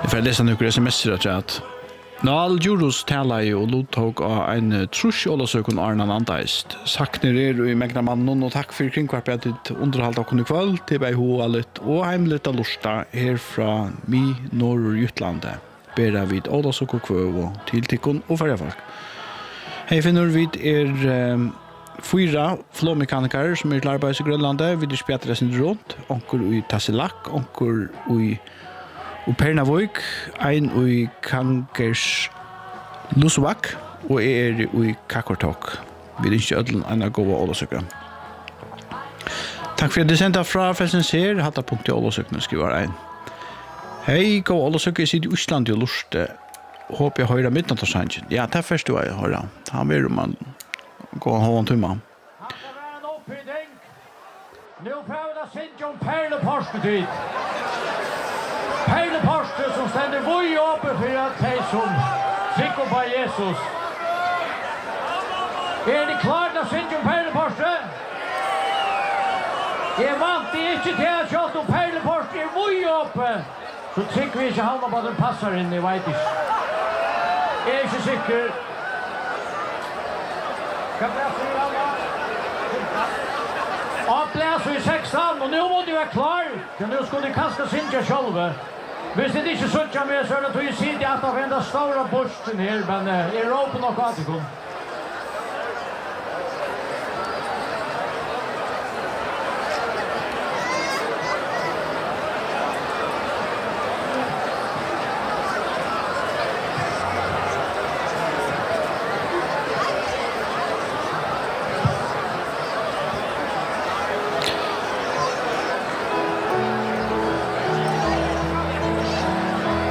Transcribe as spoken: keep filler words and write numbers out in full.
för att läsa några sms-er tror jag att Nal Juros talar ju och lodtog av en trus åldersøkon Arnan Andeist. Sakner er i megna mannen og takk for kringkvarpet underhalt av kunne kvöld til bei hoalet og heimlet av Lorsta her fra mi norr Jutlandet. Bera vid åldersøkon kvøv og tiltikkon og färgefolk. Hei finner vid er um, fyra flåmekanikere som er til arbeids i Grønlandet. Vi er spjattere sin rundt. Onker i Tassilak, onker i og Pernavøk, ein i Kankers Lusvak, og er i Kakortok. Vi er ikke ødelen enn å gå av Ålesøkere. Takk for at du sendte fra Festens her, hatt av punkt i Ålesøkene, skriver ein. Hei, gå av Ålesøkere, jeg sitter i Osland i Lorste. Håper jeg hører midnattårsangen. Ja, det er først du har hørt. Han vil om man går og holder en tumme. Han skal være en oppbygging. Nå prøver det Sint John Perleporstetid. Perleporstet som stender vui oppe for at de som sikker på Jesus. Er det klart at Sint John Perleporstet? Jeg vant det ikke til at kjøtt om Perleporstet er vui oppe. Så tykker vi ikke havner på at den passer inn, jeg vet ikke. Jeg er ikke sikker. Kan jeg se Alma? Og blæser i sekstan, og nå må du være klar. Så nå skal du kaste Sintja sjølve. Hvis det ikke sutter med, så er det til å si det at det er den store borsten her, men jeg råper nok at det kommer.